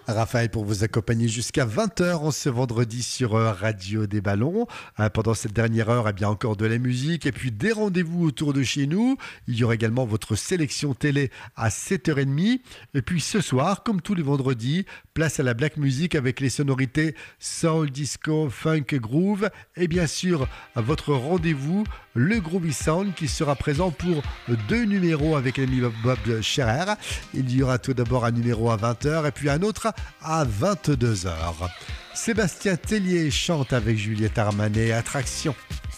Raphaël pour vous accompagner jusqu'à 20h en ce vendredi sur Radio des Ballons. Pendant cette dernière heure, eh bien encore de la musique et puis des rendez-vous autour de chez nous. Il y aura également votre sélection télé à 7h30. Et puis ce soir, comme tous les vendredis, place à la black music avec les sonorités soul, disco, funk, groove. Et bien sûr, votre rendez-vous, le Groovy Sound qui sera présent pour 2 numéros avec l'ami Bob Scherer. Il y aura tout d'abord un numéro à 20h et puis un autre à 22h. Sébastien Tellier chante avec Juliette Armanet, Attraction.